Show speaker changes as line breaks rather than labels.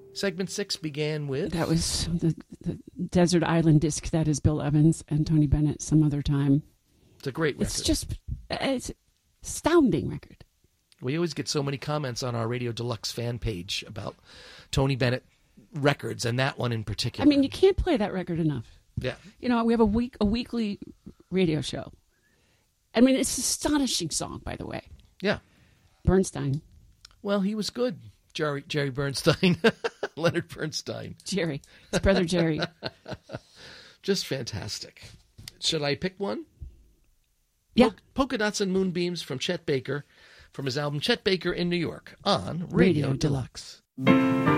Segment 6 began with...
That was the Desert Island Disc. That is Bill Evans and Tony Bennett Some Other Time.
It's a great record.
It's astounding record.
We always get so many comments on our Radio Deluxe fan page about Tony Bennett records, and that one in particular.
I mean, you can't play that record enough.
Yeah.
You know, we have a weekly radio show. I mean, it's an astonishing song, by the way.
Yeah.
Bernstein.
Well, he was good. Jerry Bernstein. Leonard Bernstein.
Jerry. His brother Jerry.
Just fantastic. Should I pick one?
Yeah.
Polka Dots and Moonbeams from Chet Baker, from his album Chet Baker in New York on Radio Deluxe.